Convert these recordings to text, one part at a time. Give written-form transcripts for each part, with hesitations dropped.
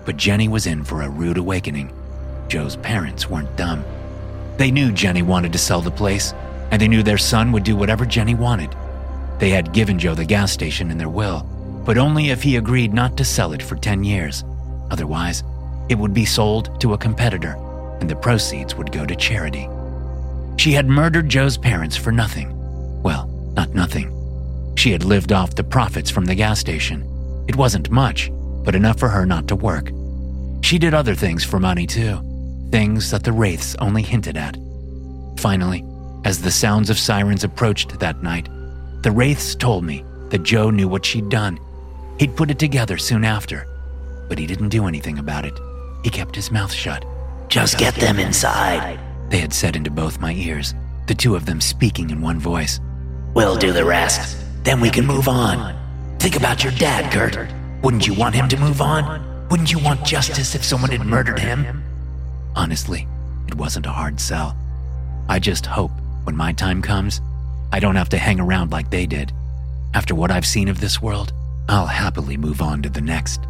But Jenny was in for a rude awakening. Joe's parents weren't dumb. They knew Jenny wanted to sell the place, and they knew their son would do whatever Jenny wanted. They had given Joe the gas station in their will, but only if he agreed not to sell it for 10 years. Otherwise, it would be sold to a competitor, and the proceeds would go to charity. She had murdered Joe's parents for nothing. Well, not nothing. She had lived off the profits from the gas station. It wasn't much, but enough for her not to work. She did other things for money too, things that the wraiths only hinted at. Finally, as the sounds of sirens approached that night, the wraiths told me that Joe knew what she'd done. He'd put it together soon after, but he didn't do anything about it. He kept his mouth shut. Just get them inside, they had said into both my ears, the two of them speaking in one voice. We'll do the rest, then we can move on. Think about your dad, Kurt. Wouldn't you want him to move on? Wouldn't you want justice if someone had murdered him? Honestly, it wasn't a hard sell. I just hope when my time comes, I don't have to hang around like they did. After what I've seen of this world, I'll happily move on to the next.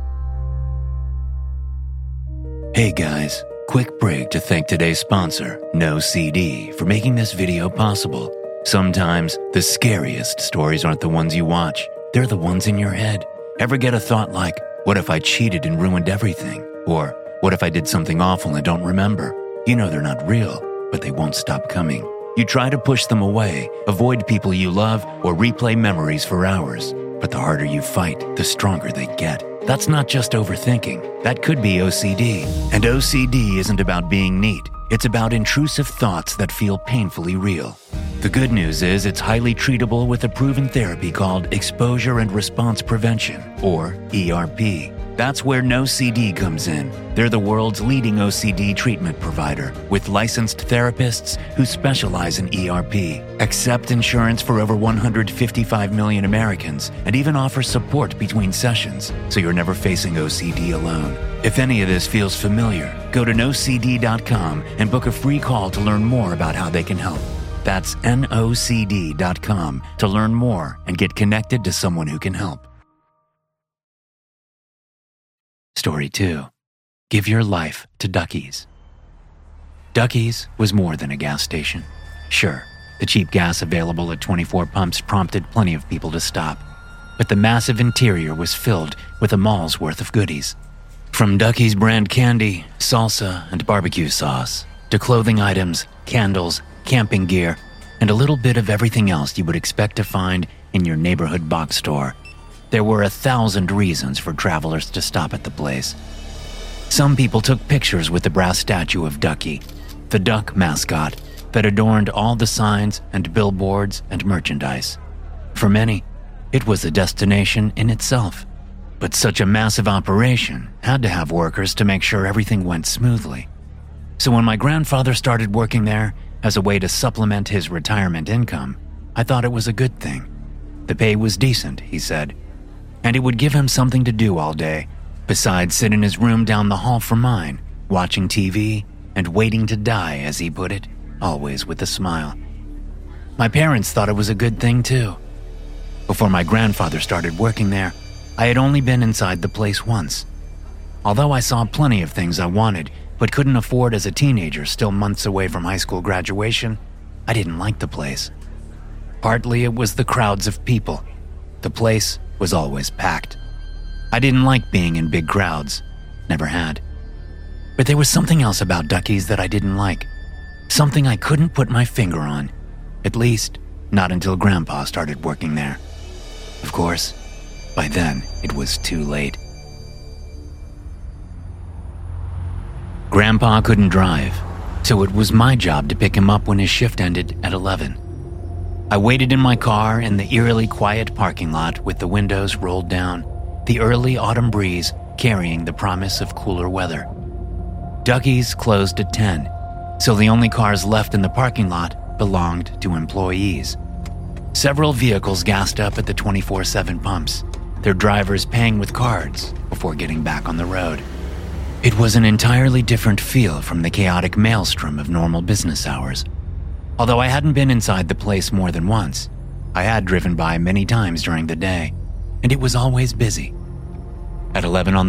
Hey guys, quick break to thank today's sponsor, NoCD, for making this video possible. Sometimes the scariest stories aren't the ones you watch, they're the ones in your head. Ever get a thought like, what if I cheated and ruined everything? Or, what if I did something awful and don't remember? You know they're not real, but they won't stop coming. You try to push them away, avoid people you love, or replay memories for hours. But the harder you fight, the stronger they get. That's not just overthinking. That could be OCD. And OCD isn't about being neat. It's about intrusive thoughts that feel painfully real. The good news is it's highly treatable with a proven therapy called Exposure and Response Prevention, or ERP. That's where NoCD comes in. They're the world's leading OCD treatment provider with licensed therapists who specialize in ERP, accept insurance for over 155 million Americans, and even offer support between sessions, so you're never facing OCD alone. If any of this feels familiar, go to nocd.com and book a free call to learn more about how they can help. That's nocd.com to learn more and get connected to someone who can help. Story 2. Give your life to Ducky's. Ducky's was more than a gas station. Sure, the cheap gas available at 24 pumps prompted plenty of people to stop, but the massive interior was filled with a mall's worth of goodies. From Ducky's brand candy, salsa, and barbecue sauce, to clothing items, candles, camping gear, and a little bit of everything else you would expect to find in your neighborhood box store. There were 1,000 reasons for travelers to stop at the place. Some people took pictures with the brass statue of Ducky, the duck mascot that adorned all the signs and billboards and merchandise. For many, it was a destination in itself. But such a massive operation had to have workers to make sure everything went smoothly. So when my grandfather started working there as a way to supplement his retirement income, I thought it was a good thing. The pay was decent, he said, and it would give him something to do all day, besides sit in his room down the hall from mine, watching TV and waiting to die, as he put it, always with a smile. My parents thought it was a good thing too. Before my grandfather started working there, I had only been inside the place once. Although I saw plenty of things I wanted, but couldn't afford as a teenager still months away from high school graduation, I didn't like the place. Partly it was the crowds of people. The place was always packed. I didn't like being in big crowds, never had. But there was something else about Ducky's that I didn't like, something I couldn't put my finger on, at least not until Grandpa started working there. Of course, by then it was too late. Grandpa couldn't drive, so it was my job to pick him up when his shift ended at 11. I waited in my car in the eerily quiet parking lot with the windows rolled down, the early autumn breeze carrying the promise of cooler weather. Ducky's closed at 10, so the only cars left in the parking lot belonged to employees. Several vehicles gassed up at the 24/7 pumps, their drivers paying with cards before getting back on the road. It was an entirely different feel from the chaotic maelstrom of normal business hours. Although I hadn't been inside the place more than once, I had driven by many times during the day, and it was always busy. At 11 on